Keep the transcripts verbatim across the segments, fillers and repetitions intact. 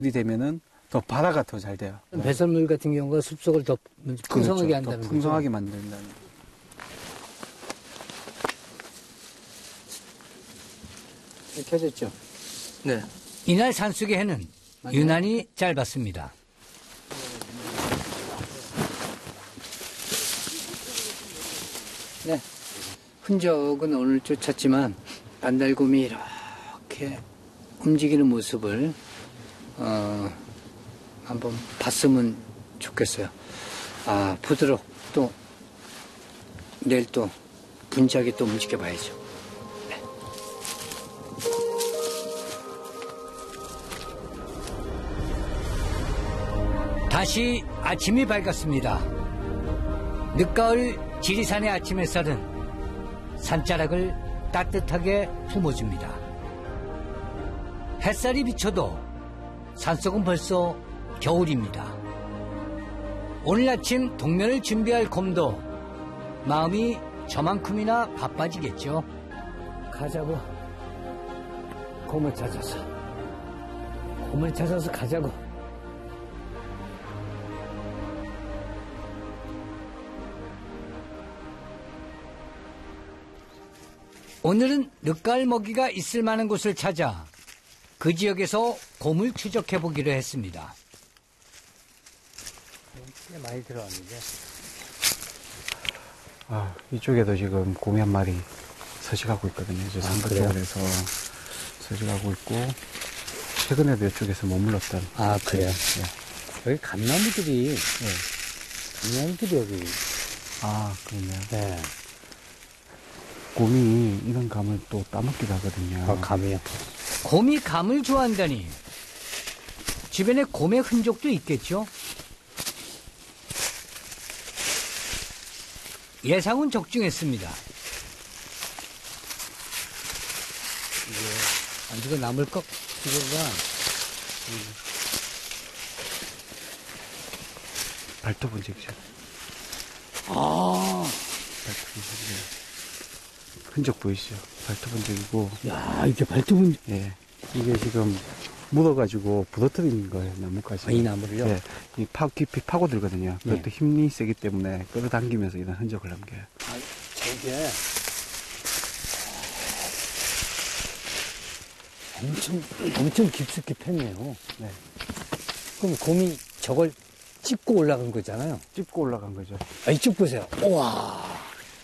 이 되면은 더 발화가 더 잘 돼요. 배설물 같은 경우가 숲속을 더 풍성하게 그렇죠. 한다는 더 거죠. 풍성하게 만든다는. 켜졌죠? 네. 이날 산속의 해는 유난히 짧았습니다. 네. 흔적은 오늘 쫓았지만 반달곰이 이렇게 움직이는 모습을 어, 한번 봤으면 좋겠어요. 아, 부드럽 또 내일 또 분주하게 또 움직여 봐야죠. 네. 다시 아침이 밝았습니다. 늦가을 지리산의 아침 햇살은 산자락을 따뜻하게 품어줍니다. 햇살이 비쳐도 산속은 벌써 겨울입니다. 오늘 아침 동면을 준비할 곰도 마음이 저만큼이나 바빠지겠죠. 가자고. 곰을 찾아서. 곰을 찾아서 가자고. 오늘은 늦가을 먹이가 있을 만한 곳을 찾아 그 지역에서 곰을 추적해 보기로 했습니다. 꽤 많이 들어왔는데. 아, 이쪽에도 지금 곰이 한 마리 서식하고 있거든요. 저 산거 쪽에서 서식하고 있고, 최근에도 이쪽에서 머물렀던. 아, 그래요? 네. 여기 감나무들이, 네. 감나무들이 여기. 아, 그러네요. 네. 곰이 이런 감을 또 따먹기도 하거든요. 아, 감이요? 곰이 감을 좋아한다니. 주변에 곰의 흔적도 있겠죠? 예상은 적중했습니다. 이게 안 죽어 남을 것, 이거가. 발톱 흔적이죠. 아. 발톱 흔적이요. 흔적 보이시죠? 발톱 흔적이고. 야, 이게 발톱은. 예. 이게 지금 묻어가지고 부러뜨린 거예요, 나뭇가지. 아, 이 나무를요? 예. 이 파, 깊이 파고들거든요. 네. 그것도 힘이 세기 때문에 끌어당기면서 이런 흔적을 남겨요. 아, 저게. 엄청, 엄청 깊숙이 팼네요. 네. 그럼 곰이 저걸 찝고 올라간 거잖아요. 찝고 올라간 거죠. 아, 이쪽 보세요. 우와.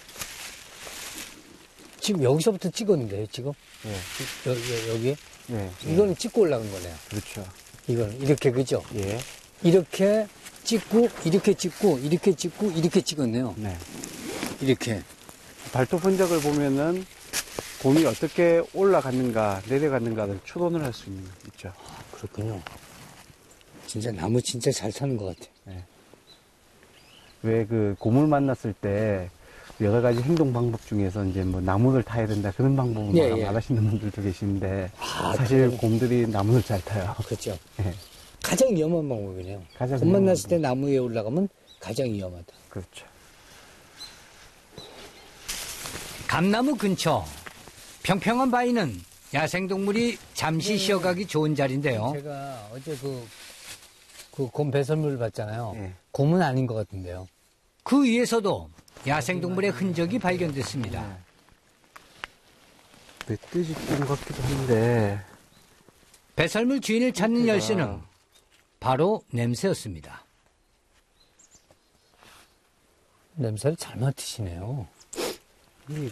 지금 여기서부터 찍었는데요, 지금? 예. 여, 여, 여기? 예. 이거는 찍고 올라간 거네요. 그렇죠. 이거는 이렇게, 그죠? 예. 이렇게 찍고, 이렇게 찍고, 이렇게 찍고, 이렇게 찍었네요. 네. 이렇게. 발톱 흔적을 보면은 곰이 어떻게 올라갔는가, 내려갔는가를 추론을 할 수 있는, 있죠. 아, 그렇군요. 진짜 나무 진짜 잘 타는 것 같아. 네. 왜 그 곰을 만났을 때 여러 가지 행동 방법 중에서 이제 뭐 나무를 타야 된다 그런 방법을 예, 말- 예. 말하시는 분들도 계시는데 아, 사실 그래. 곰들이 나무를 잘 타요. 그렇죠. 예. 가장 위험한 방법이네요. 가장 곰 위험한 만났을 때 나무 위에 올라가면 가장 위험하다. 그렇죠. 감나무 근처 평평한 바위는 야생동물이 잠시 네. 쉬어가기 좋은 자리인데요. 제가 어제 그, 그 곰 배설물을 봤잖아요. 네. 곰은 아닌 것 같은데요. 그 위에서도 야생동물의 흔적이 발견됐습니다. 멧돼지 똥 같기도 한데 배설물 주인을 찾는 열쇠는 바로 냄새였습니다. 냄새를 잘 맡으시네요. 이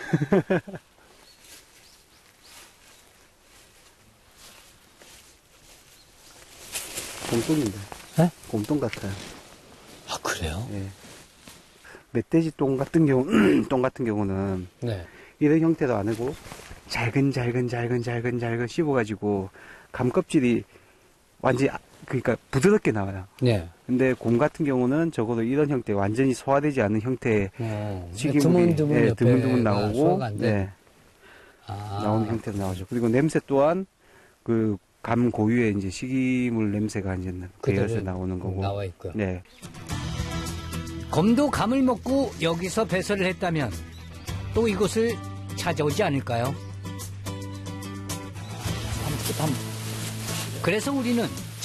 곰똥인데. 네? 곰똥 같아요. 아, 그래요? 예. 멧돼지 똥 같은 경우, 똥 같은 경우는 네. 이런 형태도 아니고 잘근 잘근 잘근 잘근 잘근 씹어가지고 감 껍질이 완전히 아- 그러니까 부드럽게 나와요. 네. 근데 곰 같은 경우는 적어도 이런 형태 완전히 소화되지 않은 형태의 어, 튀김물이 드문드문 예, 옆에가 드문드문 나오고 소화가 안 돼? 네, 아. 나오는 형태로 나오죠. 그리고 냄새 또한 그 감 고유의 이제 식이물 냄새가 이제 그대로 배어서 나오는 거고. 나와 있고요. 네. 곰도 감을 먹고 여기서 배설을 했다면 또 이곳을 찾아오지 않을까요? 그래서 우리는